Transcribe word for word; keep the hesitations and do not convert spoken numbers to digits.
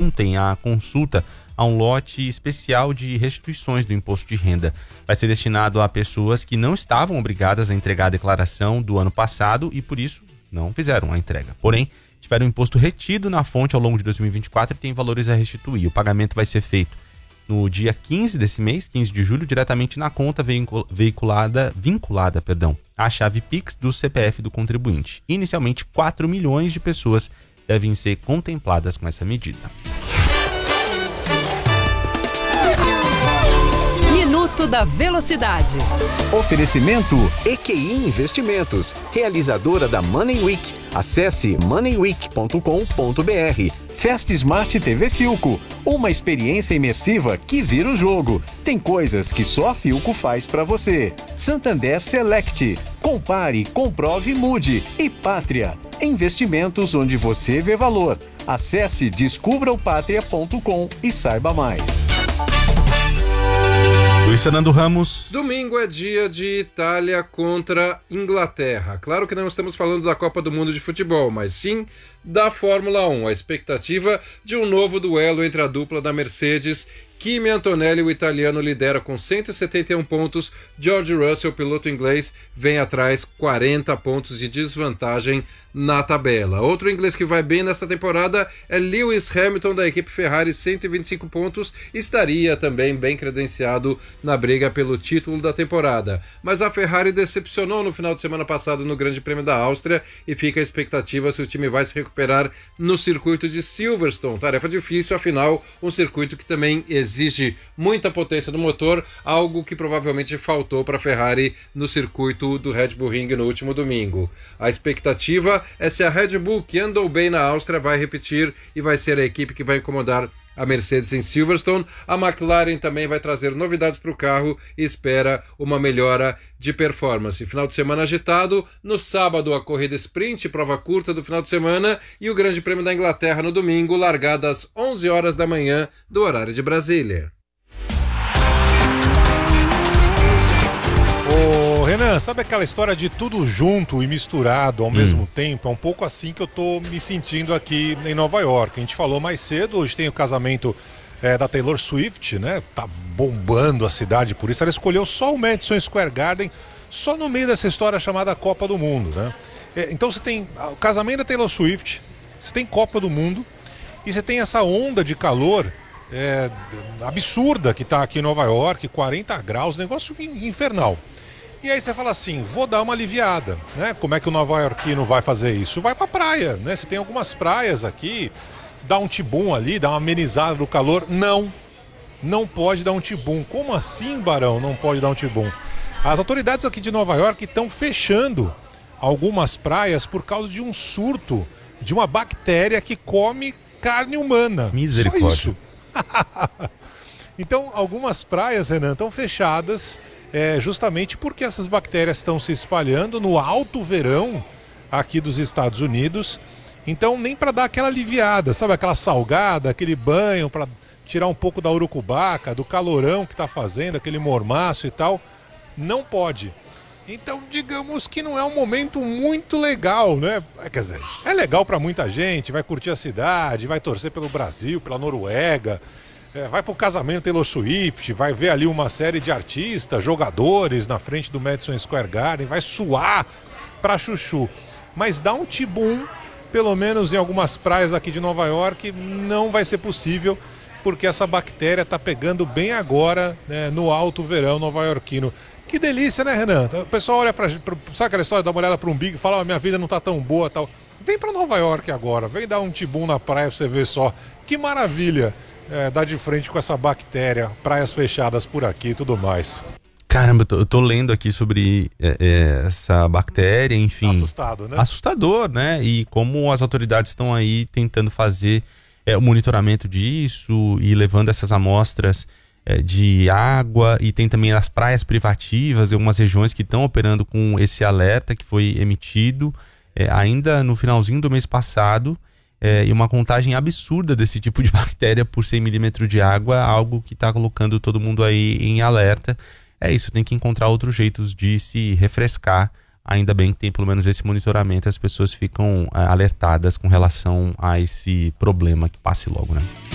ontem a consulta a um lote especial de restituições do imposto de renda. Vai ser destinado a pessoas que não estavam obrigadas a entregar a declaração do ano passado e, por isso, não fizeram a entrega. Porém, tiveram o imposto retido na fonte ao longo de dois mil e vinte e quatro e tem valores a restituir. O pagamento vai ser feito no dia quinze desse mês, quinze de julho, diretamente na conta veiculada, vinculada, perdão, à chave Pix do C P F do contribuinte. Inicialmente, quatro milhões de pessoas devem ser contempladas com essa medida. Minuto da Velocidade. Oferecimento E Q I Investimentos, realizadora da Money Week. Acesse money week ponto com ponto b r. Fast Smart T V Philco, uma experiência imersiva que vira o jogo. Tem coisas que só a Philco faz para você. Santander Select, compare, comprove e mude. E Pátria, investimentos onde você vê valor. Acesse descubra o pátria ponto com e saiba mais. Luiz Fernando Ramos. Domingo é dia de Itália contra Inglaterra. Claro que não estamos falando da Copa do Mundo de futebol, mas sim da Fórmula um. A expectativa de um novo duelo entre a dupla da Mercedes. Kimi Antonelli, o italiano, lidera com cento e setenta e um pontos. George Russell, piloto inglês, vem atrás, quarenta pontos de desvantagem na tabela. Outro inglês que vai bem nesta temporada é Lewis Hamilton, da equipe Ferrari, cento e vinte e cinco pontos. Estaria também bem credenciado na briga pelo título da temporada. Mas a Ferrari decepcionou no final de semana passado no Grande Prêmio da Áustria e fica a expectativa se o time vai se recuperar no circuito de Silverstone. Tarefa difícil, afinal, um circuito que também existe exige muita potência do motor, algo que provavelmente faltou para a Ferrari no circuito do Red Bull Ring no último domingo. A expectativa é se a Red Bull, que andou bem na Áustria, vai repetir e vai ser a equipe que vai incomodar a Mercedes em Silverstone. A McLaren também vai trazer novidades para o carro e espera uma melhora de performance. Final de semana agitado. No sábado, a corrida sprint, prova curta do final de semana, e o Grande Prêmio da Inglaterra no domingo, largada às onze horas da manhã do horário de Brasília. Ô Renan, sabe aquela história de tudo junto e misturado ao hum. mesmo tempo? É um pouco assim que eu tô me sentindo aqui em Nova York. A gente falou mais cedo, hoje tem o casamento é, da Taylor Swift, né? Tá bombando a cidade, por isso ela escolheu só o Madison Square Garden, só no meio dessa história chamada Copa do Mundo, né? É, então você tem o casamento da Taylor Swift, você tem Copa do Mundo e você tem essa onda de calor é, absurda que tá aqui em Nova York, quarenta graus, negócio infernal. E aí você fala assim, vou dar uma aliviada, né? Como é que o nova-iorquino vai fazer isso? Vai pra praia, né? Você tem algumas praias aqui, dá um tibum ali, dá uma amenizada do calor. Não, não pode dar um tibum. Como assim, Barão, não pode dar um tibum? As autoridades aqui de Nova York estão fechando algumas praias por causa de um surto de uma bactéria que come carne humana. Misericórdia. Só isso. Então, algumas praias, Renan, estão fechadas é, justamente porque essas bactérias estão se espalhando no alto verão aqui dos Estados Unidos. Então, nem para dar aquela aliviada, sabe? Aquela salgada, aquele banho para tirar um pouco da urucubaca, do calorão que está fazendo, aquele mormaço e tal, não pode. Então, digamos que não é um momento muito legal, né? Quer dizer, é legal para muita gente, vai curtir a cidade, vai torcer pelo Brasil, pela Noruega, é, vai pro casamento Taylor Swift, vai ver ali uma série de artistas, jogadores na frente do Madison Square Garden, vai suar pra chuchu. Mas dar um tibum, pelo menos em algumas praias aqui de Nova York, não vai ser possível, porque essa bactéria tá pegando bem agora, né, no alto verão nova-iorquino. Que delícia, né, Renan? O pessoal olha pra... pra sabe aquela história, dá uma olhada para um umbigo e fala, oh, minha vida não tá tão boa, tal. Vem para Nova York agora, vem dar um tibum na praia pra você ver só. Que maravilha é, dar de frente com essa bactéria, praias fechadas por aqui e tudo mais. Caramba, eu tô, eu tô lendo aqui sobre é, é, essa bactéria, enfim. Assustado, né? Assustador, né? E como as autoridades estão aí tentando fazer é, o monitoramento disso e levando essas amostras de água, e tem também as praias privativas e algumas regiões que estão operando com esse alerta que foi emitido é, ainda no finalzinho do mês passado, é, e uma contagem absurda desse tipo de bactéria por cem milímetros de água, algo que está colocando todo mundo aí em alerta. É isso, tem que encontrar outros jeitos de se refrescar. Ainda bem que tem pelo menos esse monitoramento, as pessoas ficam é, alertadas com relação a esse problema, que passe logo, né?